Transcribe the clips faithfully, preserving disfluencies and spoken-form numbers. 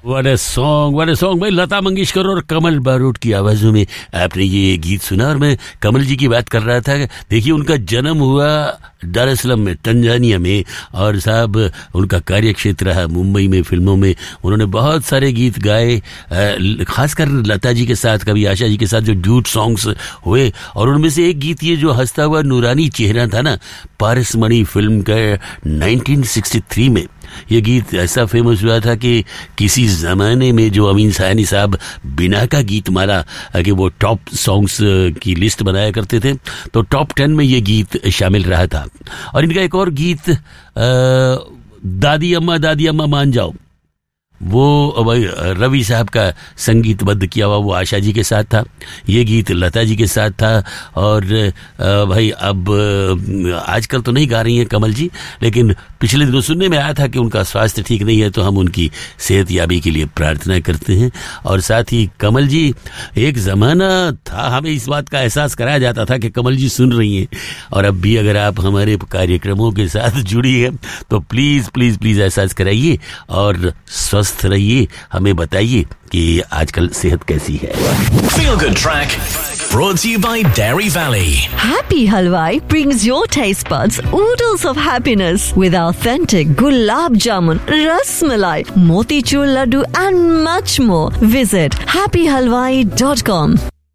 What a song, what a song भाई, लता मंगेशकर और कमल बारोट की आवाजों में आपने ये गीत सुना। और मैं कमल जी की बात कर रहा था। देखिए, उनका जन्म हुआ दार एस सलाम में, तंजानिया में, और साहब उनका कार्य क्षेत्र रहा मुंबई में, फिल्मों में। उन्होंने बहुत सारे गीत गाए, खासकर लता जी के साथ, कभी आशा जी के साथ जो ड्यूट सॉन्ग्स हुए। और उनमें से एक गीत ये जो हंसता हुआ नूरानी चेहरा था ना, पारसमणि फिल्म का नाइनटीन सिक्सटी थ्री में ये गीत ऐसा फेमस हुआ था कि किसी जमाने में जो अमीन सायनी साहब बिना का गीत माला कि वो टॉप सॉन्ग्स की लिस्ट बनाया करते थे, तो टॉप टेन में ये गीत शामिल रहा था। और इनका एक और गीत आ, दादी अम्मा दादी अम्मा मान जाओ, वो भाई रवि साहब का संगीतबद्ध किया हुआ, वो आशा जी के साथ था। ये गीत लता जी के साथ था। और भाई अब आजकल तो नहीं गा रही हैं कमल जी, लेकिन पिछले दिनों सुनने में आया था कि उनका स्वास्थ्य ठीक नहीं है, तो हम उनकी सेहत याबी के लिए प्रार्थना करते हैं। और साथ ही कमल जी, एक ज़माना था हमें इस बात का एहसास कराया जाता था कि कमल जी सुन रही हैं, और अब भी अगर आप हमारे कार्यक्रमों के साथ जुड़ी हैं तो प्लीज़ प्लीज़ प्लीज़ एहसास कराइए और स्वस्थ रहिए, हमें बताइए कि आजकल सेहत कैसी है। Feel Good Track brought to you by Dairy Valley. Happy Halwai brings your taste buds oodles of happiness with authentic gulab jamun, ras malai, motichur laddu and much more. Visit happy halwai dot com.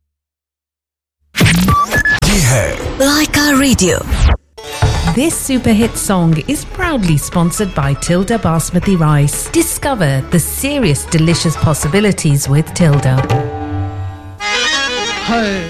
ये है Laika Radio. This super hit song is proudly sponsored by Tilda Basmati Rice. Discover the serious delicious possibilities with Tilda.